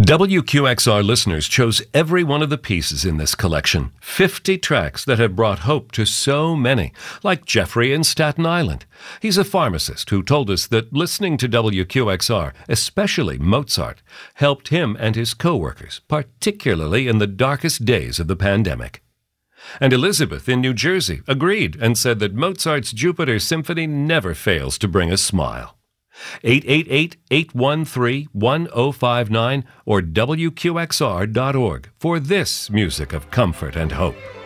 WQXR listeners chose every one of the pieces in this collection, 50 tracks that have brought hope to so many, like Jeffrey in Staten Island. He's a pharmacist who told us that listening to WQXR, especially Mozart, helped him and his coworkers, particularly in the darkest days of the pandemic. And Elizabeth in New Jersey agreed and said that Mozart's Jupiter Symphony never fails to bring a smile. 888-813-1059 or WQXR.org for this music of comfort and hope.